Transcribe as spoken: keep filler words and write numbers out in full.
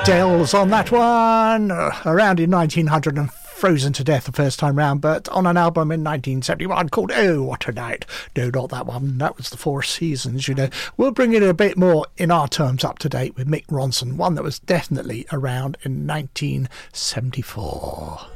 Dells on that one, uh, around in nineteen hundred and frozen to death the first time round, but on an album in nineteen seventy-one called Oh What a Night. No, not that one, that was the Four Seasons, you know. We'll bring it a bit more in our terms up to date with Mick Ronson, one that was definitely around in nineteen seventy-four.